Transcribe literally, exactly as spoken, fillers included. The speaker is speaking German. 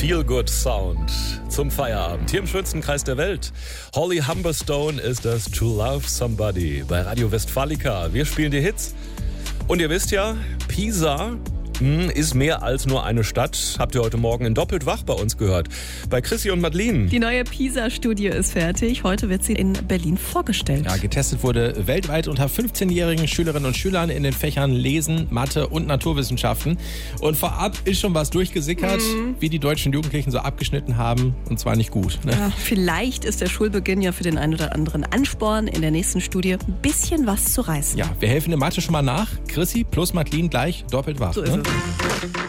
Feel-Good-Sound zum Feierabend. Hier im schönsten Kreis der Welt. Holly Humberstone ist das To Love Somebody bei Radio Westfalica. Wir spielen die Hits. Und ihr wisst ja, Pisa ist mehr als nur eine Stadt. Habt ihr heute Morgen in Doppelt wach bei uns gehört. Bei Chrissy und Madeline. Die neue PISA-Studie ist fertig. Heute wird sie in Berlin vorgestellt. Ja, getestet wurde weltweit unter fünfzehnjährigen Schülerinnen und Schülern in den Fächern Lesen, Mathe und Naturwissenschaften. Und vorab ist schon was durchgesickert, mhm. wie die deutschen Jugendlichen so abgeschnitten haben. Und zwar nicht gut. Ne? Ja, vielleicht ist der Schulbeginn ja für den einen oder anderen Ansporn, in der nächsten Studie ein bisschen was zu reißen. Ja, wir helfen in Mathe schon mal nach. Chrissy plus Madeline gleich doppelt wach. So ist ne? es.